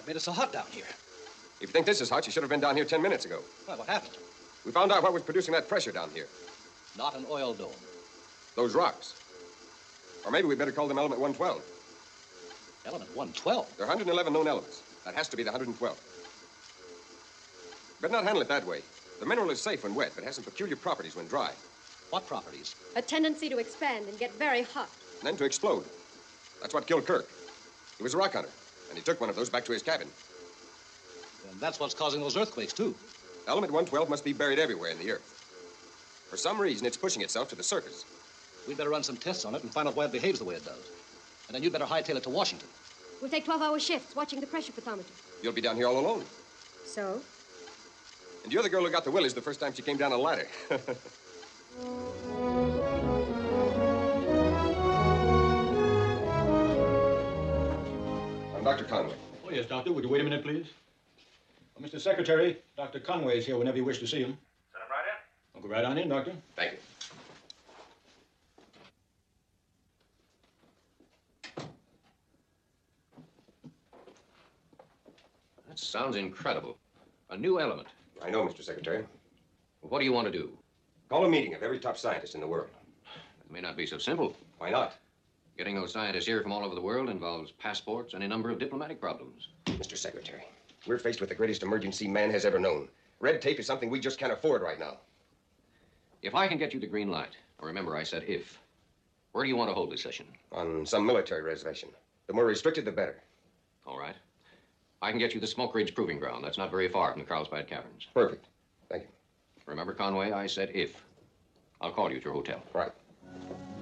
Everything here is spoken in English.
What made it so hot down here? If you think this is hot, you should have been down here 10 minutes ago. Well, what happened? We found out what was producing that pressure down here. Not an oil dome. Those rocks. Or maybe we better call them element 112. Element 112? There are 111 known elements. That has to be the 112. Better not handle it that way. The mineral is safe when wet, but has some peculiar properties when dry. What properties? A tendency to expand and get very hot. And then to explode. That's what killed Kirk. He was a rock hunter, and he took one of those back to his cabin. And that's what's causing those earthquakes, too. Element 112 must be buried everywhere in the earth. For some reason, it's pushing itself to the surface. We'd better run some tests on it and find out why it behaves the way it does. And then you'd better hightail it to Washington. We'll take 12-hour shifts watching the pressure photometer. You'll be down here all alone. So? And you're the girl who got the willies the first time she came down a ladder. I'm Dr. Conway. Oh, yes, Doctor. Would you wait a minute, please? Well, Mr. Secretary, Dr. Conway is here whenever you wish to see him. Send him right in. I'll go right on in, Doctor. Thank you. That sounds incredible. A new element. I know, Mr. Secretary. What do you want to do? Call a meeting of every top scientist in the world. It may not be so simple. Why not? Getting those scientists here from all over the world involves passports and a number of diplomatic problems. Mr. Secretary, we're faced with the greatest emergency man has ever known. Red tape is something we just can't afford right now. If I can get you the green light, remember I said if, where do you want to hold this session? On some military reservation. The more restricted, the better. All right. I can get you the Smoke Ridge Proving Ground. That's not very far from the Carlsbad Caverns. Perfect. Thank you. Remember, Conway, I said if. I'll call you at your hotel. Right.